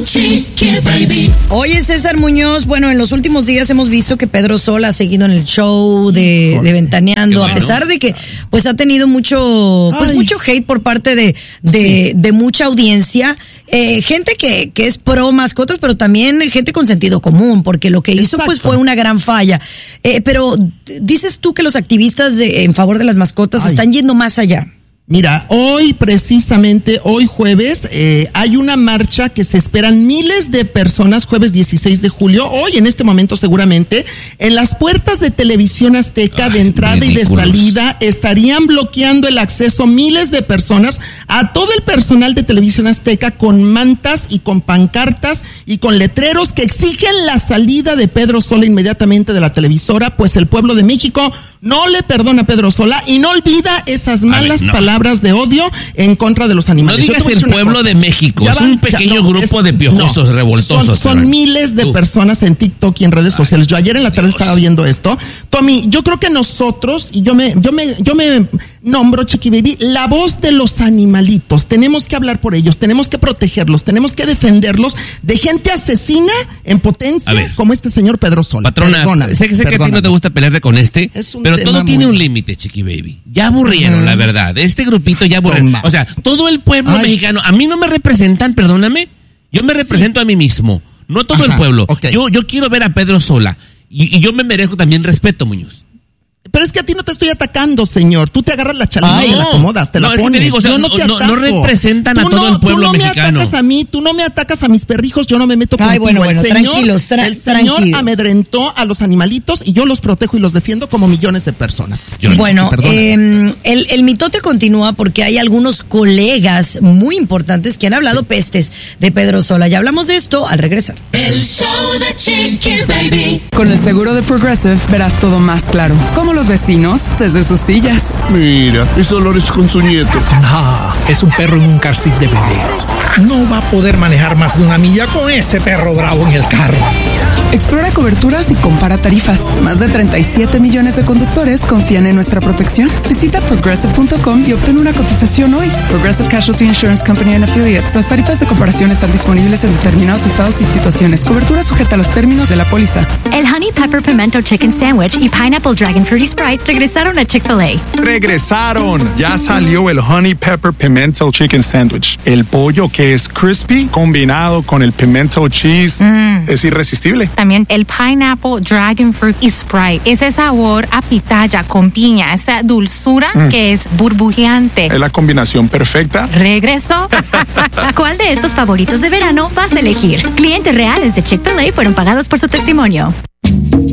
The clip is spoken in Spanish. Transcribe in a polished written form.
Chiqui Baby. Oye, César Muñoz, bueno, en los últimos días hemos visto que Pedro Sola ha seguido en el show de Ventaneando, bueno, a pesar de que pues ha tenido mucho hate por parte de mucha audiencia, gente que es pro mascotas, pero también gente con sentido común, porque lo que hizo pues fue una gran falla. Pero dices tú que los activistas en favor de las mascotas están yendo más allá. Mira, hoy jueves, hay una marcha que se esperan miles de personas, jueves 16 de julio, hoy en este momento seguramente, en las puertas de Televisión Azteca de entrada ridículos. Y de salida, estarían bloqueando el acceso miles de personas a todo el personal de Televisión Azteca con mantas y con pancartas y con letreros que exigen la salida de Pedro Sola inmediatamente de la televisora, pues el pueblo de México no le perdona a Pedro Sola y no olvida esas malas palabras de odio en contra de los animales. No digas el pueblo de México, es un pequeño grupo de piojosos revoltosos. Son miles de personas en TikTok y en redes sociales. Yo ayer en la tarde estaba viendo esto. Tommy, yo creo que nosotros, y yo me nombro, Chiqui Baby, la voz de los animalitos. Tenemos que hablar por ellos, tenemos que protegerlos, tenemos que defenderlos de gente asesina en potencia como este señor Pedro Sola. Patrona, sé que a ti no te gusta pelearte con pero todo tiene un límite, Chiqui Baby. Ya aburrieron, la verdad. Este grupito ya aburrieron. O sea, todo el pueblo mexicano, a mí no me representan, perdóname, yo me represento a mí mismo, no todo el pueblo. Okay. Yo quiero ver a Pedro Sola y yo me merezco también respeto, Muñoz. Pero es que a ti no te estoy atacando, señor. Tú te agarras la chalina y la acomodas, te la pones. Te digo, o sea, yo no te ataco. No representan a todo el pueblo mexicano. Tú no me atacas a mí, tú no me atacas a mis perrijos, yo no me meto contigo. Bueno, el señor amedrentó a los animalitos y yo los protejo y los defiendo como millones de personas. Bueno, el mitote continúa porque hay algunos colegas muy importantes que han hablado pestes de Pedro Sola. Ya hablamos de esto al regresar. El show de Chiqui Baby. Con el seguro de Progressive verás todo más claro. Como los vecinos desde sus sillas. Mira, es Dolores con su nieto. No, es un perro en un car seat de bebé. No va a poder manejar más de una milla con ese perro bravo en el carro. Explora coberturas y compara tarifas. Más de 37 millones de conductores confían en nuestra protección. Visita Progressive.com y obtén una cotización hoy. Progressive Casualty Insurance Company and Affiliates. Las tarifas de comparación están disponibles en determinados estados y situaciones. Cobertura sujeta a los términos de la póliza. El Honey Pepper Pimento Chicken Sandwich y Pineapple Dragon Fruity Sprite regresaron a Chick-fil-A. ¡Regresaron! Ya salió el Honey Pepper Pimento Chicken Sandwich. El pollo que es crispy combinado con el pimento cheese es irresistible. También el Pineapple Dragon Fruit Sprite. Ese sabor a pitaya con piña, esa dulzura que es burbujeante. Es la combinación perfecta. ¿Regresó? ¿Cuál de estos favoritos de verano vas a elegir? Clientes reales de Chick-fil-A fueron pagados por su testimonio.